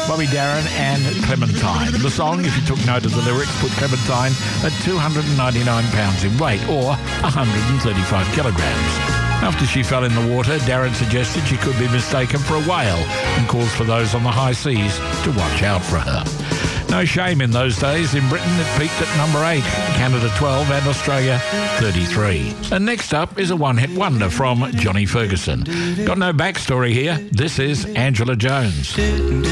Bobby Darin and Clementine. The song, if you took note of the lyrics, put Clementine at 299 pounds in weight, or 135 kilograms. After she fell in the water, Darin suggested she could be mistaken for a whale and calls for those on the high seas to watch out for her. No shame in those days. In Britain, it peaked at number 8, Canada 12 and Australia 33. And next up is a one-hit wonder from Johnny Ferguson. Got no backstory here. This is Angela Jones.